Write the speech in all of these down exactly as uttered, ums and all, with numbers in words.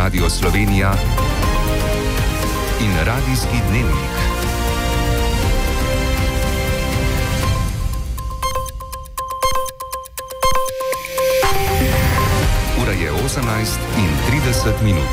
Radio Slovenija in Radijski dnevnik. Ura je osemnajst in trideset minut.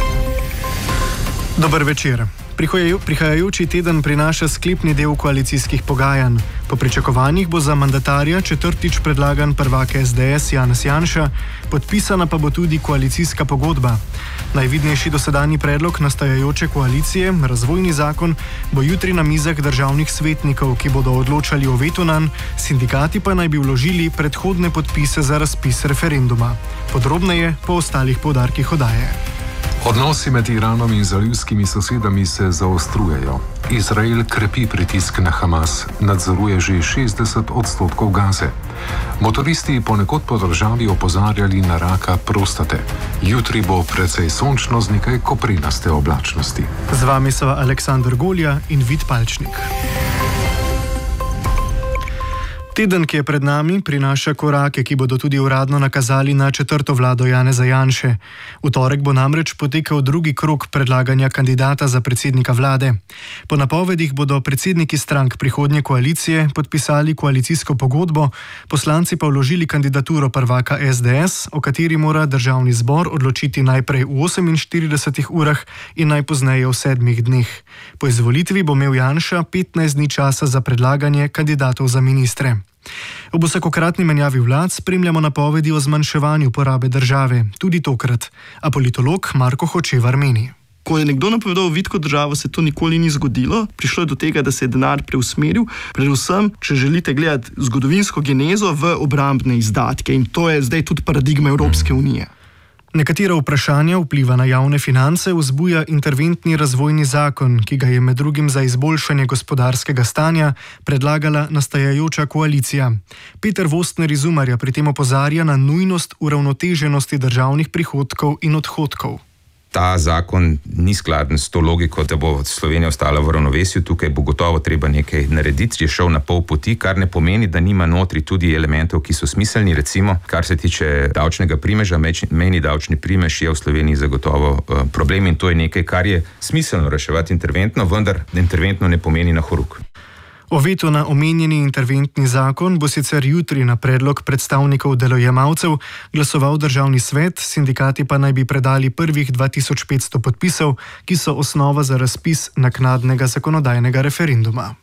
Dober večer. Prihajajoči teden prinaša sklepni del koalicijskih pogajanj. Po pričakovanjih bo za mandatarja četrtič predlagan prvak es de es Janez Janša, podpisana pa bo tudi koalicijska pogodba. Najvidnejši dosedanji predlog nastajajoče koalicije, razvojni zakon, bo jutri na mizah državnih svetnikov, ki bodo odločali o vetu nanj, sindikati pa naj bi vložili predhodne podpise za razpis referenduma. Podrobneje po ostalih poudarkih oddaje. Odnosi med Iranom in zalivskimi sosedami se zaostrujejo. Izrael krepi pritisk na Hamas, nadzoruje že šestdeset odstotkov Gaze. Motoristi ponekod po državi opozarjali na raka prostate. Jutri bo precej sončno z nekaj koprenaste oblačnosti. Z vami sva Aleksandar Golja in Vid Palčnik. Teden, ki je pred nami, prinaša korake, ki bodo tudi uradno nakazali na četrto vlado Janeza Janše. V torek bo namreč potekal drugi krog predlaganja kandidata za predsednika vlade. Po napovedih bodo predsedniki strank prihodnje koalicije podpisali koalicijsko pogodbo, poslanci pa vložili kandidaturo prvaka es de es, o kateri mora državni zbor odločiti najprej v oseminštiridesetih urah in najpozneje v sedmih dneh. Po izvolitvi bo imel Janša petnajst dni časa za predlaganje kandidatov za ministre. Ob vsakokratni menjavi vlad spremljamo napovedi o zmanjševanju porabe države, tudi tokrat. A politolog Marko Hočevar meni. Ko je nekdo napovedal vitko državo, se to nikoli ni zgodilo. Prišlo je do tega, da se je denar preusmeril, predvsem, če želite gledati zgodovinsko genezo, v obrambne izdatke. In to je zdaj tudi paradigma Evropske unije. Nekatera vprašanja vpliva na javne finance vzbuja interventni razvojni zakon, ki ga je med drugim za izboljšanje gospodarskega stanja predlagala nastajajoča koalicija. Peter Vostner iz Umarja pri tem opozarja na nujnost uravnoteženosti državnih prihodkov in odhodkov. Ta zakon ni skladen s to logiko, da bo Slovenija ostala v ravnovesju. Tukaj bo gotovo treba nekaj narediti, je šel na pol poti, kar ne pomeni, da nima notri tudi elementov, ki so smiselni. Recimo, kar se tiče davčnega primeža, mejni davčni primež je v Sloveniji zagotovo uh, problem in to je nekaj, kar je smiselno reševati interventno, vendar interventno ne pomeni na horuk. O vetu na omenjeni interventni zakon bo sicer jutri na predlog predstavnikov delojemalcev glasoval državni svet, sindikati pa naj bi predali prvih dva tisoč petsto podpisov, ki so osnova za razpis naknadnega zakonodajnega referenduma.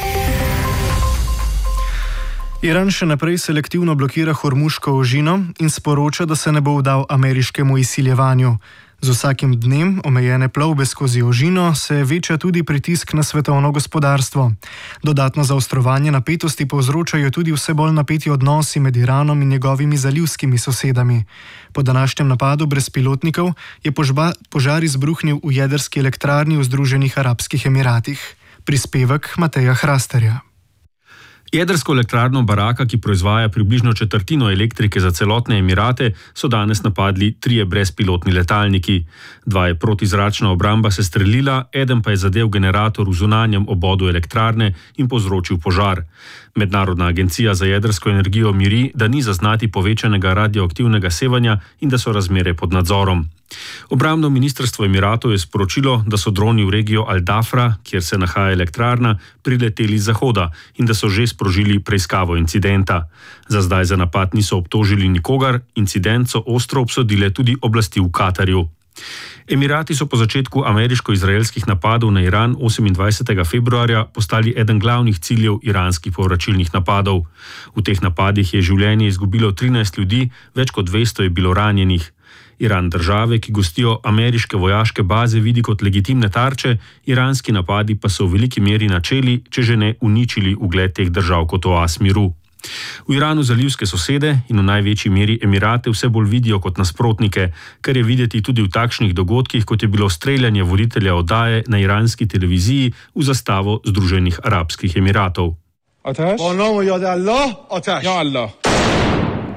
Iran še naprej selektivno blokira Hormuško ožino in sporoča, da se ne bo vdal ameriškemu izsiljevanju. Z vsakim dnem omejene plovbe skozi ožino se veča tudi pritisk na svetovno gospodarstvo. Dodatno zaostrovanje napetosti povzročajo tudi vse bolj napeti odnosi med Iranom in njegovimi zalivskimi sosedami. Po današnjem napadu brezpilotnikov je požba, požar izbruhnil v jedrski elektrarni v Združenih arabskih emiratih. Prispevek Mateja Hrasterja. Jedrsko elektrarno Baraka, ki proizvaja približno četrtino elektrike za celotne Emirate, so danes napadli trije brezpilotni letalniki. Dva je protizračna obramba se strelila, eden pa je zadel generator v zunanjem obodu elektrarne in povzročil požar. Mednarodna agencija za jedrsko energijo miri, da ni zaznati povečanega radioaktivnega sevanja in da so razmere pod nadzorom. Obrambno ministrstvo Emiratov je sporočilo, da so droni v regijo Al-Dafra, kjer se nahaja elektrarna, prileteli z zahoda in da so že sprožili preiskavo incidenta. Za zdaj za napad niso obtožili nikogar, incident so ostro obsodile tudi oblasti v Katarju. Emirati so po začetku ameriško-izraelskih napadov na Iran osemindvajsetega februarja postali eden glavnih ciljev iranskih povračilnih napadov. V teh napadih je življenje izgubilo trinajst ljudi, več kot dvesto je bilo ranjenih. Iran države, ki gostijo ameriške vojaške baze, vidi kot legitimne tarče, iranski napadi pa so v veliki meri načeli, če že ne uničili ugled teh držav kot oaz miru. V Iranu zalivske sosede in v največji meri Emirate vse bolj vidijo kot nasprotnike, kar je videti tudi v takšnih dogodkih, kot je bilo streljanje voditelja oddaje na iranski televiziji v zastavo Združenih arabskih Emiratov. Ataš? Po namu yad Allah, ataš. Ya Allah.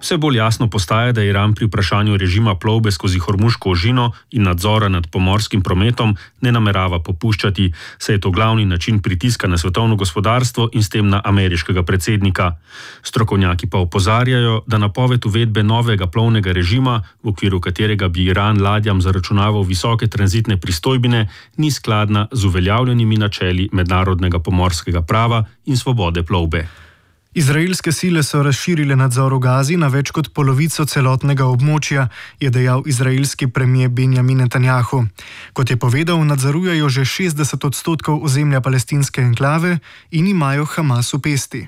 Vse bolj jasno postaja, da Iran pri vprašanju režima plovbe skozi Hormuško ožino in nadzora nad pomorskim prometom ne namerava popuščati, saj je to glavni način pritiska na svetovno gospodarstvo in s tem na ameriškega predsednika. Strokovnjaki pa opozarjajo, da napoved uvedbe novega plovnega režima, v okviru katerega bi Iran ladjam zaračunaval visoke tranzitne pristojbine, ni skladna z uveljavljenimi načeli mednarodnega pomorskega prava in svobode plovbe. Izraelske sile so razširile nadzor v Gazi na več kot polovico celotnega območja, je dejal izraelski premier Benjamin Netanjahu. Kot je povedal, nadzorujejo že šestdeset odstotkov ozemlja palestinske enklave in imajo Hamas v pesti.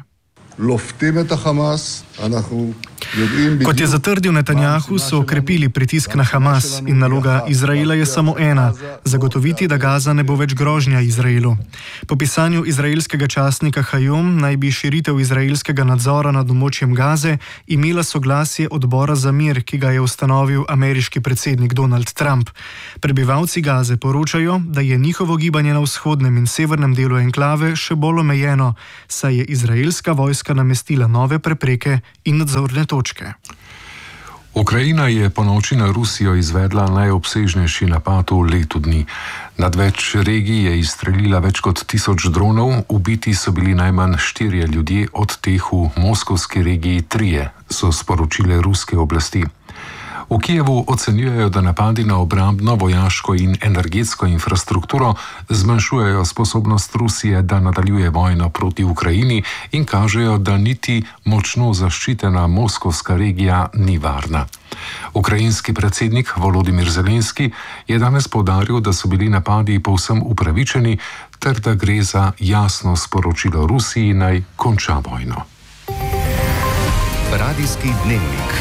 Kot je zatrdil Netanjahu, so okrepili pritisk na Hamas in naloga Izraela je samo ena: zagotoviti, da Gaza ne bo več grožnja Izraelu. Po pisanju izraelskega časnika Hayom naj bi širitev izraelskega nadzora nad območjem Gaze imela soglasje odbora za mir, ki ga je ustanovil ameriški predsednik Donald Trump. Prebivalci Gaze poročajo, da je njihovo gibanje na vzhodnem in severnem delu enklave še bolj omejeno, saj je izraelska vojska namestila nove prepreke in nadzorne točke. Ukrajina je po noči na Rusijo izvedla najobsežnejši napad v letu dni. Nad več regij je izstrelila več kot tisoč dronov, ubiti so bili najmanj štirje ljudje, od teh v moskovski regiji trije, so sporočile ruske oblasti. V Kijevu ocenjujejo, da napadi na obrambno, vojaško in energetsko infrastrukturo zmanjšujejo sposobnost Rusije, da nadaljuje vojno proti Ukrajini in kažejo, da niti močno zaščitena moskovska regija ni varna. Ukrajinski predsednik Volodimir Zelenski je danes poudaril, da so bili napadi povsem upravičeni ter da gre za jasno sporočilo Rusiji, naj konča vojno. Radijski dnevnik.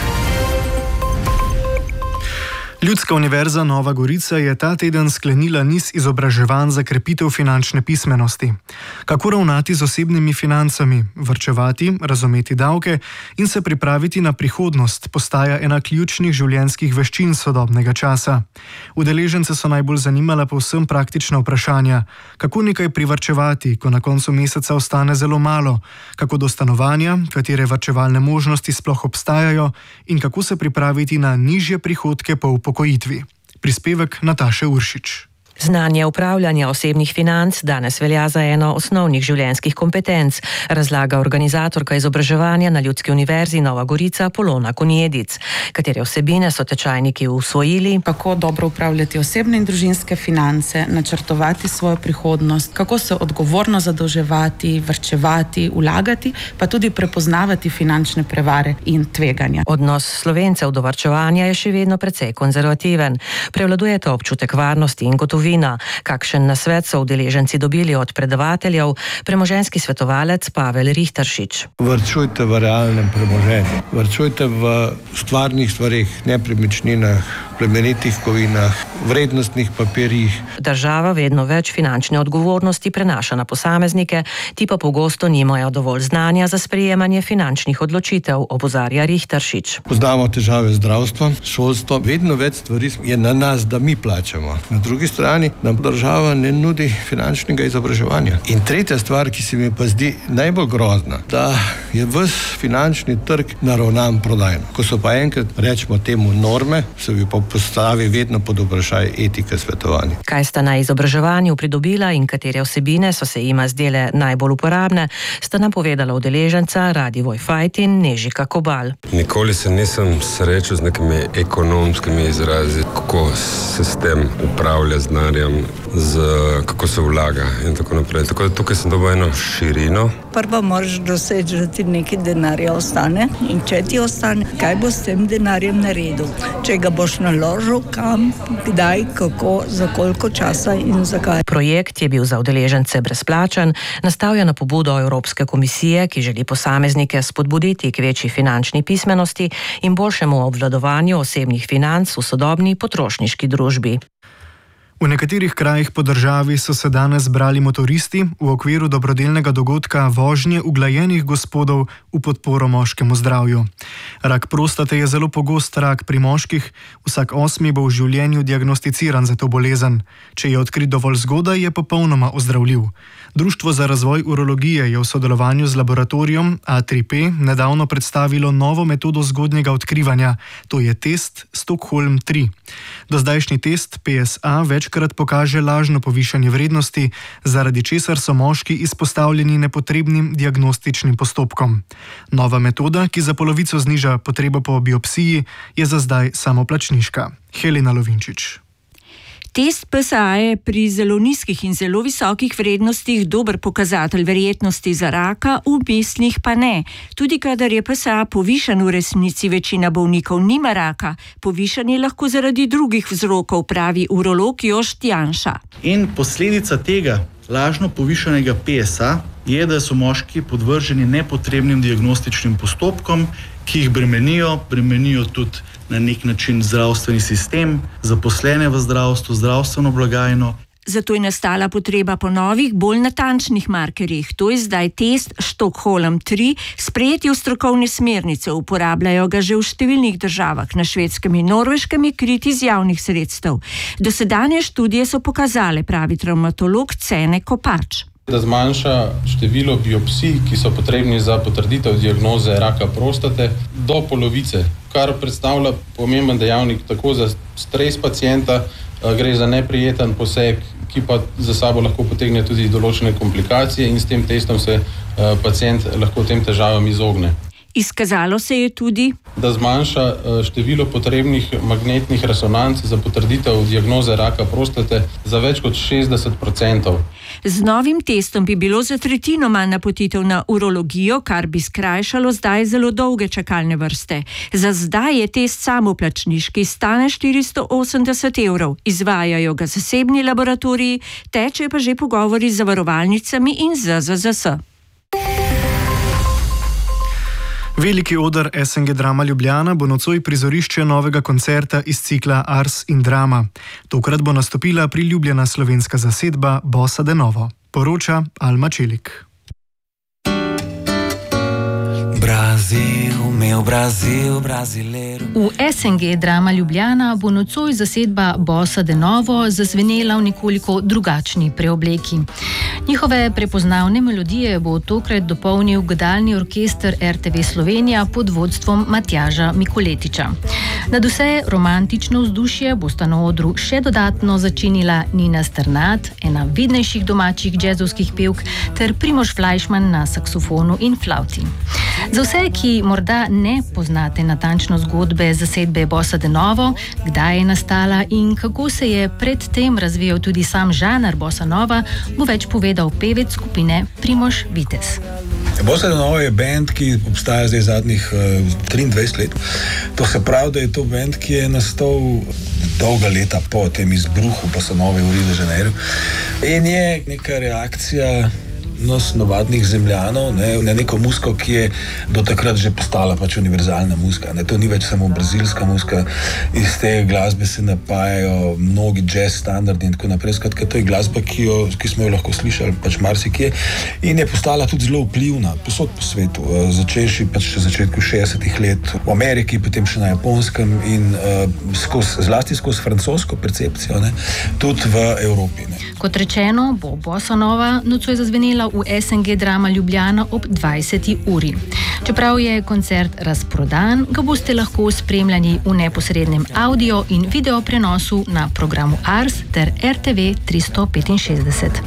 Ljudska univerza Nova Gorica je ta teden sklenila niz izobraževanj za krepitev finančne pismenosti. Kako ravnati z osebnimi financami, varčevati, razumeti davke in se pripraviti na prihodnost postaja ena ključnih življenjskih veščin sodobnega časa. Udeležence so najbolj zanimala povsem praktična vprašanja: kako nekaj privarčevati, ko na koncu meseca ostane zelo malo, kako do stanovanja, katere varčevalne možnosti sploh obstajajo in kako se pripraviti na nižje prihodke po upokojitvi. Prispevek Nataše Uršič. Znanje upravljanja osebnih financ danes velja za eno osnovnih življenjskih kompetenc, razlaga organizatorka izobraževanja na Ljudski univerzi Nova Gorica Polona Konjedic. Katere vsebine so tečajniki usvojili? Kako dobro upravljati osebne in družinske finance, načrtovati svojo prihodnost, kako se odgovorno zadolževati, varčevati, vlagati, pa tudi prepoznavati finančne prevare in tveganja. Odnos Slovencev do varčevanja je še vedno precej konzervativen. Prevladujeta občutek varnosti in gotovine. Kakšen nasvet so udeleženci dobili od predavateljev, premoženjski svetovalec Pavel Richteršič. Varčujte v realnem premoženju, varčujte v stvarnih stvarih, nepremičninah, plemenitih kovinah, vrednostnih papirjih. Država vedno več finančne odgovornosti prenaša na posameznike, ti pa pogosto nimajo dovolj znanja za sprejemanje finančnih odločitev, opozarja Richteršič. Poznamo težave z zdravstvom, šolstvom, vedno več stvari je na nas, da mi plačamo. Na drugi strani nam država ne nudi finančnega izobraževanja. In tretja stvar, ki se mi pa zdi najbolj grozna, da je ves finančni trg naravnan prodajno. Ko so pa enkrat, rečemo temu, norme, se bi pa postavi vedno pod vprašaj etike svetovanja. Kaj sta na izobraževanju pridobila in katere vsebine so se jima zdele najbolj uporabne, sta nam povedala udeleženca Radivoj Fajt in Nežika Kobal. Nikoli se nisem srečal z nekimi ekonomskimi izrazi, kako se s tem upravlja z denarjem, z kako se vlaga in tako naprej. Tako da tukaj sem dobil eno širino. Prvo moraš doseči, da ti nekaj denarja ostane in če ti ostane, kaj bo s tem denarjem naredil? Če ga boš naložil, kam, kdaj, kako, za koliko časa in zakaj. Projekt je bil za udeležence brezplačen, nastal je na pobudo Evropske komisije, ki želi posameznike spodbuditi k večji finančni pismenosti in boljšemu obvladovanju osebnih financ v sodobni potrošniški družbi. V nekaterih krajih po državi so se danes zbrali motoristi v okviru dobrodelnega dogodka vožnje uglajenih gospodov v podporo moškemu zdravju. Rak prostate je zelo pogost rak pri moških, vsak osmi bo v življenju diagnosticiran za to bolezen. Če je odkrit dovolj zgodaj, je popolnoma ozdravljiv. Društvo za razvoj urologije je v sodelovanju z laboratorijem A tri P nedavno predstavilo novo metodo zgodnjega odkrivanja, to je test Stockholm tri. Dozdajšnji test P S A večkrat pokaže lažno povišanje vrednosti, zaradi česar so moški izpostavljeni nepotrebnim diagnostičnim postopkom. Nova metoda, ki za polovico zniža potrebo po biopsiji, je za zdaj samoplačniška. Helena Lovinčič. Test P S A je pri zelo nizkih in zelo visokih vrednostih dober pokazatelj verjetnosti za raka, v mislih pa ne. Tudi kadar je P S A povišan, v resnici večina bolnikov nima raka. Povišan je lahko zaradi drugih vzrokov, pravi urolog Jošt Janša. In posledica tega lažno povišanega P S A je, da so moški podvrženi nepotrebnim diagnostičnim postopkom, ki jih bremenijo, bremenijo tudi na nek način zdravstveni sistem, zaposlene v zdravstvu, zdravstveno blagajno. Zato je nastala potreba po novih, bolj natančnih markerjih. To je zdaj test Stockholm tri, sprejeti v strokovne smernice, uporabljajo ga že v številnih državah, na Švedskem in Norveškem je krit iz javnih sredstev. Dosedanje študije so pokazale, pravi travmatolog Cene Kopač. Da zmanjša število biopsij, ki so potrebni za potrditev diagnoze raka prostate, do polovice, kar predstavlja pomemben dejavnik tako za stres pacienta, gre za neprijeten poseg, ki pa za sabo lahko potegne tudi določene komplikacije in s tem testom se pacient lahko tem težavam izogne. Izkazalo se je tudi, da zmanjša število potrebnih magnetnih resonanc za potrditev diagnoze raka prostate za več kot šestdeset procentov. Z novim testom bi bilo za tretjino manj napotitev na urologijo, kar bi skrajšalo zdaj zelo dolge čakalne vrste. Za zdaj je test samoplačniški, stane štiristo osemdeset evrov. Izvajajo ga zasebni laboratoriji, tečejo pa že pogovori z zavarovalnicami in Z Z Z S. Veliki oder S N G Drama Ljubljana bo nocoj prizorišče novega koncerta iz cikla Ars in Drama. Tokrat bo nastopila priljubljena slovenska zasedba Bossa de Novo. Poroča Alma Čelik. Brazil, meu Brazil, brasileiro. V S N G Drama Ljubljana bo nocoj zasedba Bossa de Novo zazvenela v nekoliko drugačni preobleki. Njihove prepoznavne melodije bo tokrat dopolnil godalni orkester R T V Slovenija pod vodstvom Matjaža Mikoletiča. Nadvse romantično vzdušje bosta na odru še dodatno začinila Nina Sternat, ena vidnejših domačih džezovskih pevk, ter Primož Flajšman na saksofonu in flavti. Za vse, ki morda ne poznate natančno zgodbe zasedbe Bossa de Novo, kdaj je nastala in kako se je predtem razvijal tudi sam žanr Bossa Nova, bo več povedal pevec skupine Primož Vitez. Bossa de Novo je band, ki obstaja zdaj zadnjih uh, triindvajset let. To se pravi, da je to band, ki je nastal dolga leta po tem izbruhu Bossa Nove v Rio de Janeiro. In je neka reakcija nas navadnih zemljanov, ne, na neko muziko, ki je do takrat že postala pač univerzalna muzika. Ne. To ni več samo brazilska muzika, iz te glasbe se napajajo mnogi jazz standardi in tako naprej. Skratka, to je glasba, ki, jo, ki smo jo lahko slišali pač marsikje in je postala tudi zelo vplivna posod po svetu. Začenši pač v začetku šestdesetih let v Ameriki, potem še na Japonskem in uh, skozi, zlasti skozi francosko percepcijo, ne, tudi v Evropi. Ne. Kot rečeno, bo Bossa Nova nocoj zazvenela v S N G Drama Ljubljana ob dvajseti uri. Čeprav je koncert razprodan, ga boste lahko spremljali v neposrednem audio in video prenosu na programu Ars ter R T V tristo petinšestdeset.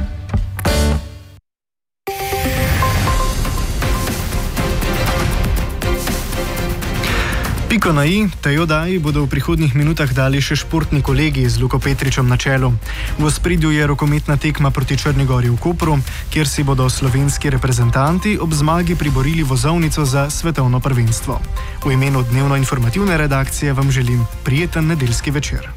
Piko na i tej oddaji bodo v prihodnjih minutah dali še športni kolegi z Luko Petričem na čelu. V ospredju je rokometna tekma proti Črni Gori v Kopru, kjer si bodo slovenski reprezentanti ob zmagi priborili vozovnico za svetovno prvenstvo. V imenu dnevno informativne redakcije vam želim prijeten nedeljski večer.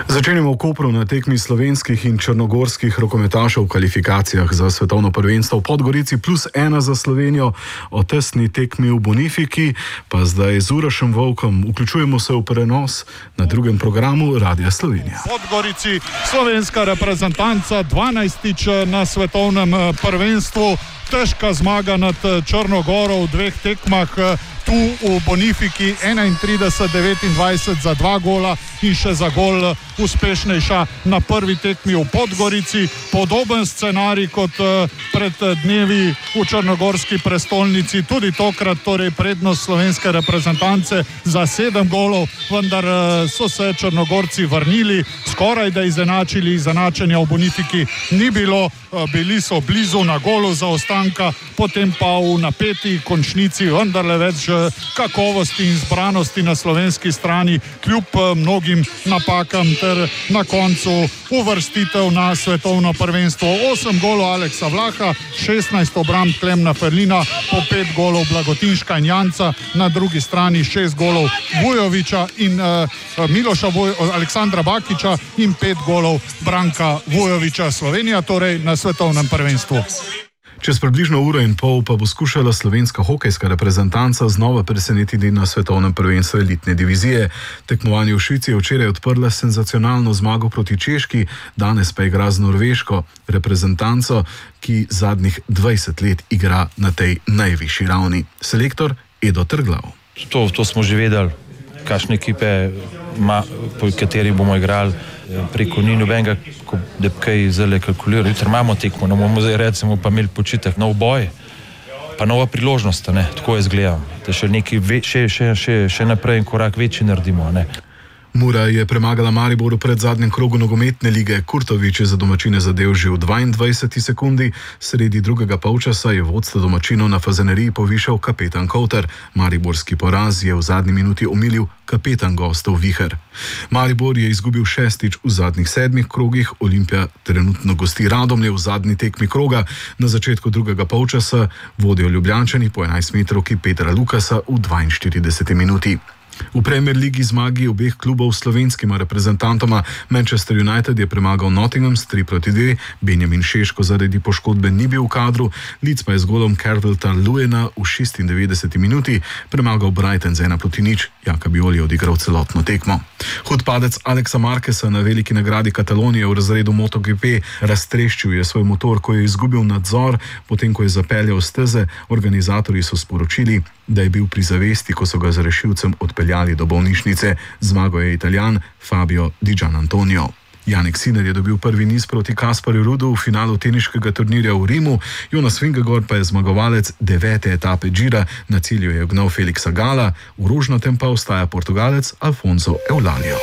Začenjamo v Kopru na tekmi slovenskih in črnogorskih rokometašev v kvalifikacijah za svetovno prvenstvo v Podgorici, plus ena za Slovenijo, o tesni tekmi v Bonifiki, pa zdaj z Urošem Volkom vključujemo se v prenos na drugem programu Radia Slovenija. V Podgorici slovenska reprezentanca dvanajstič na svetovnem prvenstvu, težka zmaga nad Črnogoro v dveh tekmah. Tu v Bonifiki enaintrideset devetindvajset za dva gola in še za gol uspešnejša na prvi tekmi v Podgorici. Podoben scenarij kot pred dnevi v črnogorski prestolnici. Tudi tokrat torej prednost slovenske reprezentance za sedem golov, vendar so se Črnogorci vrnili, skoraj da izenačili, izenačenja v Bonifiki ni bilo, bili so blizu na golu zaostanka, potem pa v napeti končnici vendarle več kakovosti in zbranosti na slovenski strani, kljub mnogim napakam, ter na koncu uvrstitev na svetovno prvenstvo. osem golov Aleksa Vlaha, šestnajst obramb Klemna Ferlina, po pet golov Blagotinška in Janca, na drugi strani šest golov Vujovića in uh, Miloša Vuj, Aleksandra Bakića in pet golov Branka Vujovića. Slovenija torej na svetovnem prvenstvu. Čez približno uro in pol pa bo skušala slovenska hokejska reprezentanca znova presenetiti na svetovnem prvenstvu elitne divizije. Tekmovanje v Švici je včeraj odprla senzacionalno zmago proti Češki, danes pa igra z norveško reprezentanco, ki zadnjih dvajset let igra na tej najvišji ravni. Selektor Edo Trglav. To, to smo že vedeli, kakšne ekipe, ma, po kateri bomo igrali. Preko ni nobenega, da bi kaj zelo kalkulirali. Jutri imamo tekmo, no bomo zdaj recimo pa imeli počitek, nov boj, pa nova priložnost, ne, tako jaz gledam, da še nekaj, še, še, še, še naprej in korak večji naredimo, ne. Mura je premagala Maribor v predzadnjem krogu nogometne lige. Kurtović je za domačine zadel že v dvaindvajseti sekundi, sredi drugega polčasa je vodstvo domačinov na Fazaneriji povišal kapetan Kouter. Mariborski poraz je v zadnji minuti omilil kapetan gostov Viher. Maribor je izgubil šestič v zadnjih sedmih krogih, Olimpija trenutno gosti Radomlje v zadnji tekmi kroga. Na začetku drugega polčasa vodijo Ljubljančani po enajstmetrovki Petra Lukasa v dvainštirideseti minuti. V Premier Ligi zmagi obeh klubov s slovenskima reprezentantoma. Manchester United je premagal Nottingham s tri proti dve, Benjamin Šeško zaradi poškodbe ni bil v kadru, Leeds pa je z golom Calverta Lewina v šestindevetdeseti minuti premagal Brighton z ena proti nič, Jaka Bioli je odigral celotno tekmo. Hud padec Aleksa Marquesa na veliki nagradi Katalonije v razredu MotoGP. Raztreščil je svoj motor, ko je izgubil nadzor, potem ko je zapeljal steze. Organizatorji so sporočili, da je bil pri zavesti, ko so ga z rešilcem odpeljali do bolnišnice. Zmago je Italijan Fabio Di Gianantonio. Jannik Sinner je dobil prvi niz proti Kasparju Rudu v finalu teniškega turnirja v Rimu, Jonas Vingegaard pa je zmagovalec devete etape Gira, na cilju je ugnal Felixa Gala, v rožnatem pa ostaja Portugalec Alfonso Eulalio.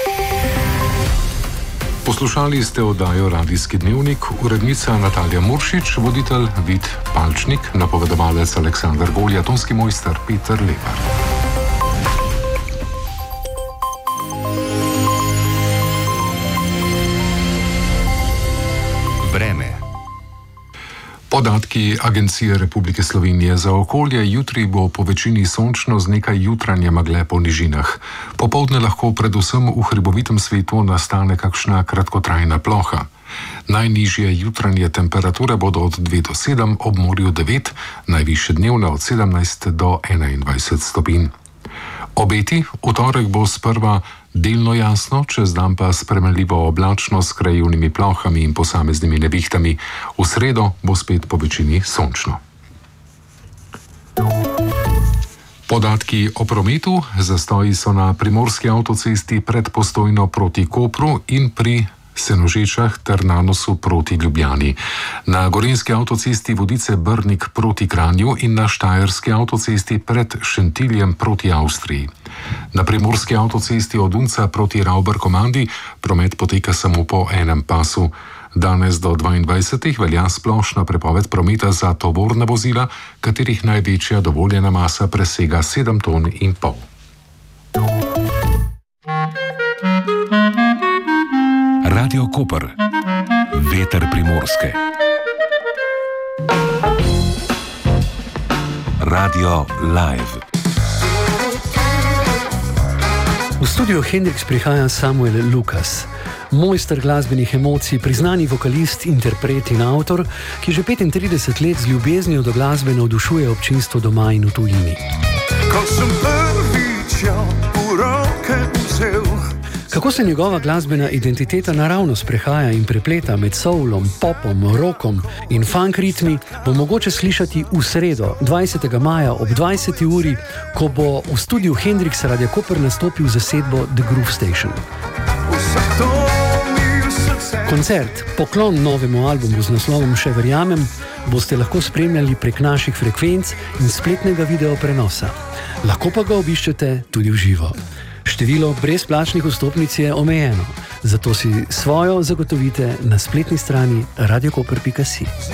Poslušali ste oddajo Radijski dnevnik, urednica Natalija Muršič, voditelj Vid Palčnik, napovedovalec Aleksandar Golja, tonski mojster Peter Lepar. Vreme. Podatki Agencije Republike Slovenije za okolje: jutri bo po večini sončno z nekaj jutranje megle po nižinah. Popoldne lahko predvsem v hribovitem svetu nastane kakšna kratkotrajna ploha. Najnižje jutranje temperature bodo od dve do sedem, ob morju devet, najvišje dnevne od sedemnajst do enaindvajset stopinj. Obeti: v torek bo sprva delno jasno, čez dan pa spremenljivo oblačno s krajevnimi plohami in posameznimi nevihtami. V sredo bo spet po večini sončno. Podatki o prometu: zastoji so na primorski avtocesti pred Postojno proti Kopru in pri Senožečah ter na nosu proti Ljubljani. Na gorenjski avtocesti Vodice Brnik proti Kranju in na štajerski avtocesti pred Šentiljem proti Avstriji. Na primorski avtocesti od Unca proti Ravbar-Komandi promet poteka samo po enem pasu. Danes do dvaindvajsetih velja splošna prepoved prometa za tovorna vozila, katerih največja dovoljena masa presega sedem ton in pol. Radio Koper. Veter Primorske. Radio Live. V studio Hendrix prihaja Samuel Lukas. Mojster glasbenih emocij, priznani vokalist, interpret in avtor, ki že petintrideset let z ljubeznijo do glasbe navdušuje občinstvo doma in v tujini. Ko sem prvič jo v roke vzel. Kako se njegova glasbena identiteta naravno sprehaja in prepleta med soulom, popom, rockom in funk ritmi, bo mogoče slišati v sredo, dvajsetega maja ob dvajseti uri, ko bo v studiu Hendrix Radio Koper nastopil zasedbo The Groove Station. Koncert, poklon novemu albumu z naslovom Še verjamem, boste lahko spremljali prek naših frekvenc in spletnega video prenosa. Lahko pa ga obiščete tudi v živo. Število brezplačnih vstopnic je omejeno, zato si svojo zagotovite na spletni strani radiokoper pika si.